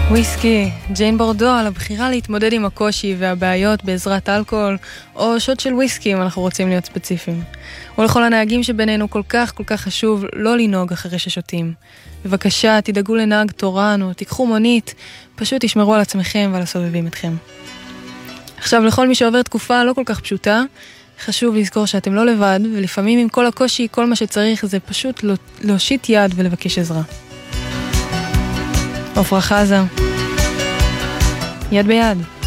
וויסקי, ג'יין בורדו על הבחירה להתמודד עם הקושי והבעיות בעזרת אלכוהול או שוט של וויסקי אם אנחנו רוצים להיות ספציפיים. ולכל הנהגים שבינינו כל כך חשוב לא לנהוג אחרי ששותים. בבקשה, תדאגו לנהג תורן או תיקחו מונית, פשוט תשמרו על עצמכם ועל הסובבים אתכם. עכשיו, לכל מי שעובר תקופה לא כל כך פשוטה, חשוב לזכור שאתם לא לבד, ולפעמים עם כל הקושי, כל מה שצריך זה פשוט להושיט יד ולבקש עזרה. עפרה חזה, יד ביד.